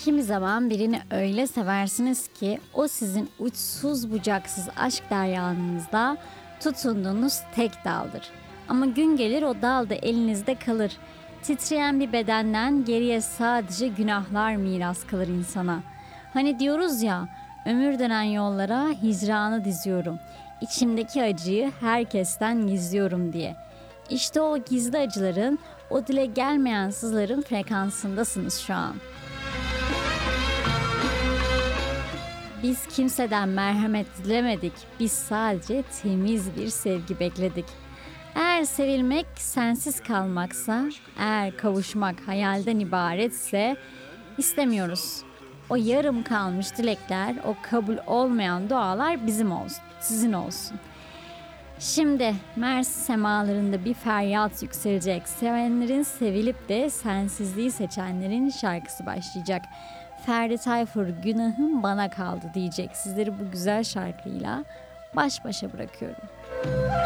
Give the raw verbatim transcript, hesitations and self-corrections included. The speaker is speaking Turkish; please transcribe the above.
Kimi zaman birini öyle seversiniz ki o sizin uçsuz bucaksız aşk deryanızda tutunduğunuz tek daldır. Ama gün gelir o dal da elinizde kalır. Titreyen bir bedenden geriye sadece günahlar miras kalır insana. Hani diyoruz ya, ömür denen yollara hicranı diziyorum. İçimdeki acıyı herkesten gizliyorum diye. İşte o gizli acıların, o dile gelmeyen sızların frekansındasınız şu an. Biz kimseden merhamet dilemedik. Biz sadece temiz bir sevgi bekledik. Eğer sevilmek sensiz kalmaksa, eğer kavuşmak hayalden ibaretse istemiyoruz. O yarım kalmış dilekler, o kabul olmayan dualar bizim olsun, sizin olsun. Şimdi Mersi semalarında bir feryat yükselecek. Sevenlerin sevilip de sensizliği seçenlerin şarkısı başlayacak. Ferdi Tayfur günahım bana kaldı diyecek. Sizleri bu güzel şarkıyla baş başa bırakıyorum.